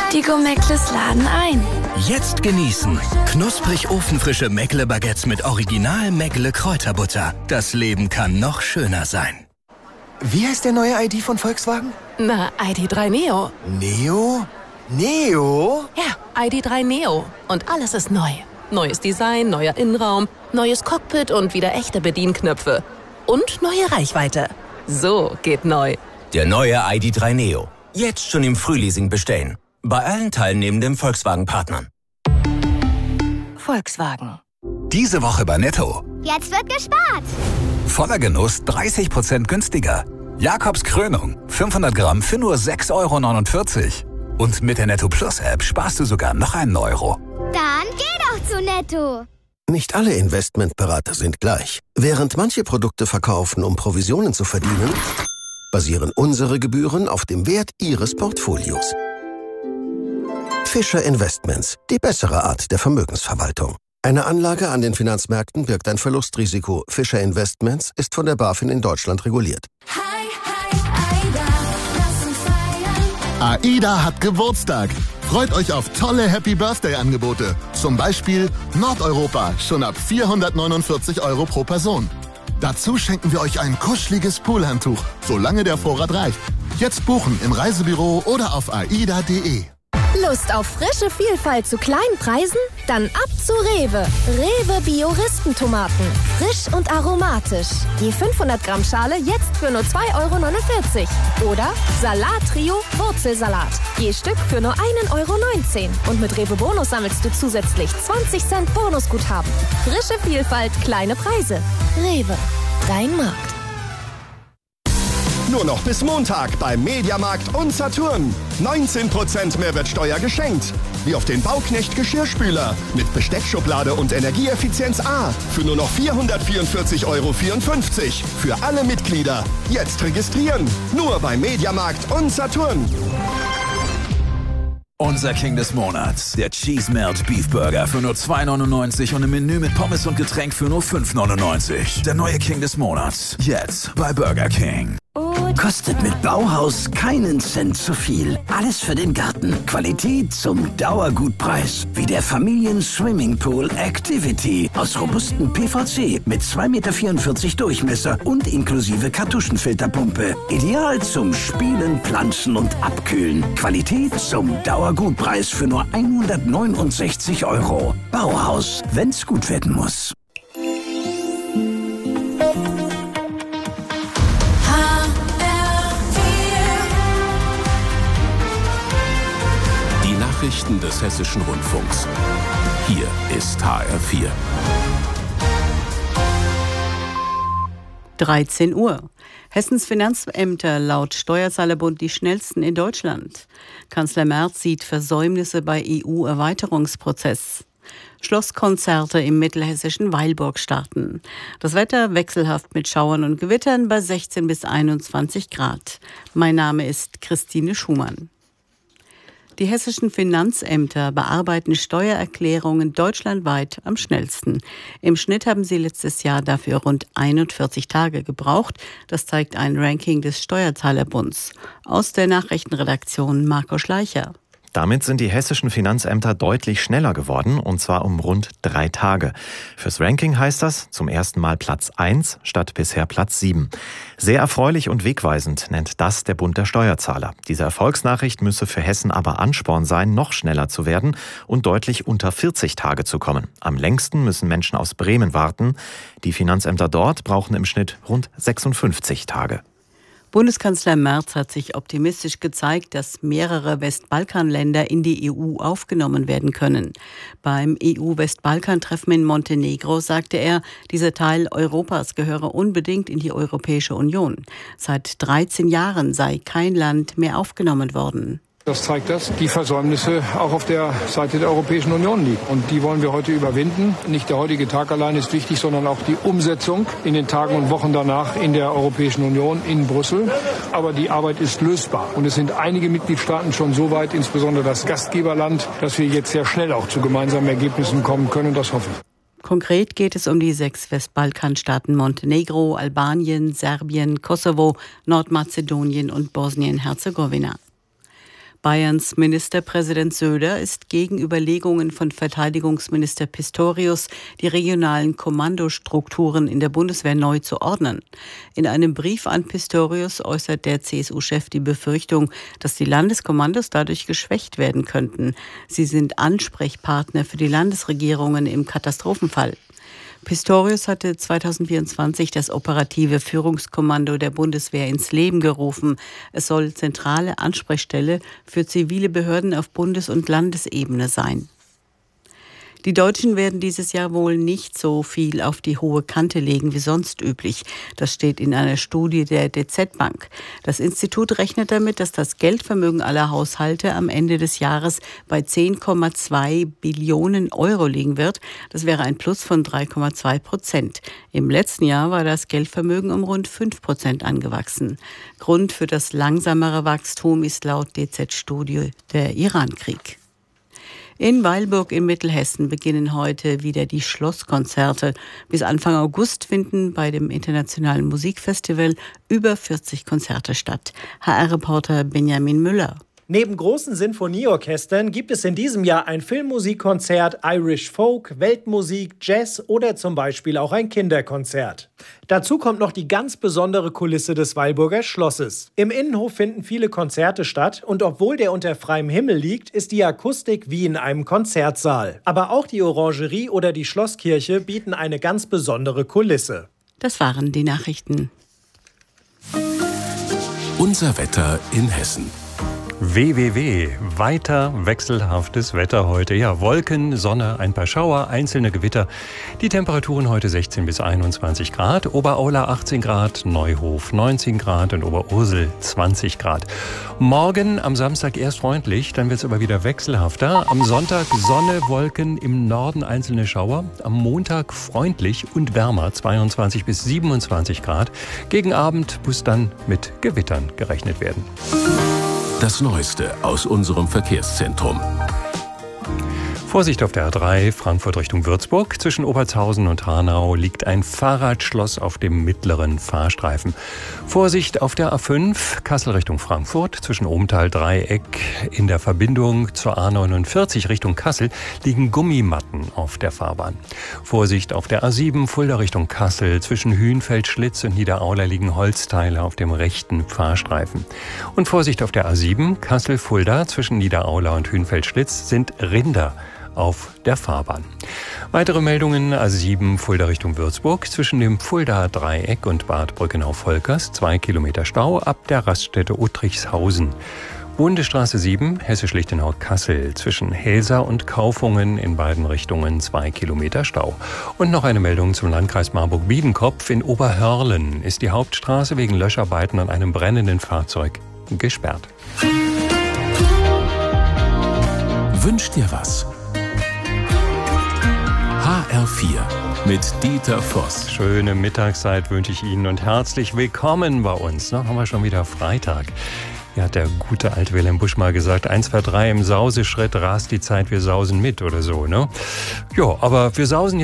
Die Gourmettles laden ein. Jetzt genießen. Knusprig ofenfrische Meckle-Baguettes mit Original Meckle-Kräuterbutter. Das Leben kann noch schöner sein. Wie heißt der neue ID von Volkswagen? Na, ID.3 Neo. Neo? Neo? Ja, ID.3 Neo. Und alles ist neu. Neues Design, neuer Innenraum, neues Cockpit und wieder echte Bedienknöpfe. Und neue Reichweite. So geht neu. Der neue ID.3 Neo. Jetzt schon im Frühleasing bestellen. Bei allen teilnehmenden Volkswagen-Partnern. Volkswagen. Diese Woche bei Netto. Jetzt wird gespart. Voller Genuss 30% günstiger. Jakobs Krönung 500 Gramm für nur 6,49 €. Und mit der Netto Plus App sparst du sogar noch einen Euro. Dann geh doch zu Netto. Nicht alle Investmentberater sind gleich. Während manche Produkte verkaufen, um Provisionen zu verdienen, basieren unsere Gebühren auf dem Wert Ihres Portfolios. Fischer Investments, die bessere Art der Vermögensverwaltung. Eine Anlage an den Finanzmärkten birgt ein Verlustrisiko. Fischer Investments ist von der BaFin in Deutschland reguliert. AIDA hat Geburtstag. Freut euch auf tolle Happy-Birthday-Angebote. Zum Beispiel Nordeuropa, schon ab 449 € pro Person. Dazu schenken wir euch ein kuscheliges Poolhandtuch, solange der Vorrat reicht. Jetzt buchen im Reisebüro oder auf aida.de. Lust auf frische Vielfalt zu kleinen Preisen? Dann ab zu Rewe. Rewe Bio-Ristentomaten. Frisch und aromatisch. Die 500 Gramm Schale jetzt für nur 2,49 €. Oder Salat-Trio Wurzelsalat. Je Stück für nur 1,19 €. Und mit Rewe Bonus sammelst du zusätzlich 20 Cent Bonusguthaben. Frische Vielfalt, kleine Preise. Rewe. Dein Markt. Nur noch bis Montag beim Mediamarkt und Saturn. 19% Mehrwertsteuer geschenkt. Wie auf den Bauknecht Geschirrspüler mit Besteckschublade und Energieeffizienz A für nur noch 444,54 € für alle Mitglieder. Jetzt registrieren. Nur beim Mediamarkt und Saturn. Unser King des Monats, der Cheese Melt Beef Burger für nur 2,99 € und im Menü mit Pommes und Getränk für nur 5,99 €. Der neue King des Monats, jetzt bei Burger King. Kostet mit Bauhaus keinen Cent zu viel. Alles für den Garten. Qualität zum Dauergutpreis. Wie der Familien-Swimmingpool Activity aus robustem PVC mit 2,44 Meter Durchmesser und inklusive Kartuschenfilterpumpe. Ideal zum Spielen, Planschen und Abkühlen. Qualität zum Dauergutpreis für nur 169 €. Bauhaus, wenn's gut werden muss. Nachrichten des Hessischen Rundfunks. Hier ist HR4. 13 Uhr. Hessens Finanzämter laut Steuerzahlerbund die schnellsten in Deutschland. Kanzler Merz sieht Versäumnisse bei EU-Erweiterungsprozess. Schlosskonzerte im mittelhessischen Weilburg starten. Das Wetter wechselhaft mit Schauern und Gewittern bei 16 bis 21 Grad. Mein Name ist Christine Schumann. Die hessischen Finanzämter bearbeiten Steuererklärungen deutschlandweit am schnellsten. Im Schnitt haben sie letztes Jahr dafür rund 41 Tage gebraucht. Das zeigt ein Ranking des Steuerzahlerbunds. Aus der Nachrichtenredaktion Marco Schleicher. Damit sind die hessischen Finanzämter deutlich schneller geworden, und zwar um rund 3 Tage. Fürs Ranking heißt das zum ersten Mal Platz 1 statt bisher Platz 7. Sehr erfreulich und wegweisend nennt das der Bund der Steuerzahler. Diese Erfolgsnachricht müsse für Hessen aber Ansporn sein, noch schneller zu werden und deutlich unter 40 Tage zu kommen. Am längsten müssen Menschen aus Bremen warten. Die Finanzämter dort brauchen im Schnitt rund 56 Tage. Bundeskanzler Merz hat sich optimistisch gezeigt, dass mehrere Westbalkanländer in die EU aufgenommen werden können. Beim EU-Westbalkan-Treffen in Montenegro sagte er, dieser Teil Europas gehöre unbedingt in die Europäische Union. Seit 13 Jahren sei kein Land mehr aufgenommen worden. Das zeigt, dass die Versäumnisse auch auf der Seite der Europäischen Union liegen. Und die wollen wir heute überwinden. Nicht der heutige Tag allein ist wichtig, sondern auch die Umsetzung in den Tagen und Wochen danach in der Europäischen Union, in Brüssel. Aber die Arbeit ist lösbar. Und es sind einige Mitgliedstaaten schon so weit, insbesondere das Gastgeberland, dass wir jetzt sehr schnell auch zu gemeinsamen Ergebnissen kommen können. Das hoffe ich. Konkret geht es um die 6 Westbalkanstaaten Montenegro, Albanien, Serbien, Kosovo, Nordmazedonien und Bosnien-Herzegowina. Bayerns Ministerpräsident Söder ist gegen Überlegungen von Verteidigungsminister Pistorius, die regionalen Kommandostrukturen in der Bundeswehr neu zu ordnen. In einem Brief an Pistorius äußert der CSU-Chef die Befürchtung, dass die Landeskommandos dadurch geschwächt werden könnten. Sie sind Ansprechpartner für die Landesregierungen im Katastrophenfall. Pistorius hatte 2024 das operative Führungskommando der Bundeswehr ins Leben gerufen. Es soll zentrale Ansprechstelle für zivile Behörden auf Bundes- und Landesebene sein. Die Deutschen werden dieses Jahr wohl nicht so viel auf die hohe Kante legen wie sonst üblich. Das steht in einer Studie der DZ Bank. Das Institut rechnet damit, dass das Geldvermögen aller Haushalte am Ende des Jahres bei 10,2 Billionen Euro liegen wird. Das wäre ein Plus von 3,2%. Im letzten Jahr war das Geldvermögen um rund 5% angewachsen. Grund für das langsamere Wachstum ist laut DZ-Studie der Irankrieg. In Weilburg in Mittelhessen beginnen heute wieder die Schlosskonzerte. Bis Anfang August finden bei dem Internationalen Musikfestival über 40 Konzerte statt. HR-Reporter Benjamin Müller. Neben großen Sinfonieorchestern gibt es in diesem Jahr ein Filmmusikkonzert, Irish Folk, Weltmusik, Jazz oder zum Beispiel auch ein Kinderkonzert. Dazu kommt noch die ganz besondere Kulisse des Weilburger Schlosses. Im Innenhof finden viele Konzerte statt und obwohl der unter freiem Himmel liegt, ist die Akustik wie in einem Konzertsaal. Aber auch die Orangerie oder die Schlosskirche bieten eine ganz besondere Kulisse. Das waren die Nachrichten. Unser Wetter in Hessen. Weiter wechselhaftes Wetter heute. Ja, Wolken, Sonne, ein paar Schauer, einzelne Gewitter. Die Temperaturen heute 16 bis 21 Grad. Oberaula 18 Grad, Neuhof 19 Grad und Oberursel 20 Grad. Morgen am Samstag erst freundlich, dann wird es aber wieder wechselhafter. Am Sonntag Sonne, Wolken, im Norden einzelne Schauer. Am Montag freundlich und wärmer, 22 bis 27 Grad. Gegen Abend muss dann mit Gewittern gerechnet werden. Das Neueste aus unserem Verkehrszentrum. Vorsicht auf der A3, Frankfurt Richtung Würzburg. Zwischen Obertshausen und Hanau liegt ein Fahrradschloss auf dem mittleren Fahrstreifen. Vorsicht auf der A5, Kassel Richtung Frankfurt. Zwischen Obenthal-Dreieck in der Verbindung zur A49 Richtung Kassel liegen Gummimatten auf der Fahrbahn. Vorsicht auf der A7, Fulda Richtung Kassel. Zwischen Hühnfeld-Schlitz und Niederaula liegen Holzteile auf dem rechten Fahrstreifen. Und Vorsicht auf der A7, Kassel-Fulda. Zwischen Niederaula und Hühnfeld-Schlitz sind Rinder auf der Fahrbahn. Weitere Meldungen: A7 Fulda Richtung Würzburg. Zwischen dem Fuldaer Dreieck und Bad Brückenau-Volkers 2 Kilometer Stau ab der Raststätte Uttrichshausen. Bundesstraße 7 Hessisch-Lichtenau-Kassel. Zwischen Helsa und Kaufungen in beiden Richtungen 2 Kilometer Stau. Und noch eine Meldung zum Landkreis Marburg-Biedenkopf. In Oberhörlen ist die Hauptstraße wegen Löscharbeiten an einem brennenden Fahrzeug gesperrt. Wünsch dir was? HR4 mit Dieter Voss. Schöne Mittagszeit wünsche ich Ihnen und herzlich willkommen bei uns. Noch haben wir schon wieder Freitag. Wie hat der gute alte Wilhelm Busch mal gesagt, 1, 2, 3 im Sauseschritt rast die Zeit, wir sausen mit oder so, ne? Ja, aber wir sausen